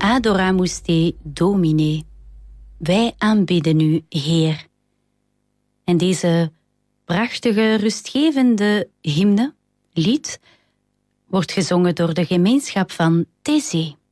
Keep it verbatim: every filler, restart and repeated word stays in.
Adoramus te, Domine. Wij aanbidden u, Heer. En deze prachtige, rustgevende hymne, lied, wordt gezongen door de gemeenschap van Thésée.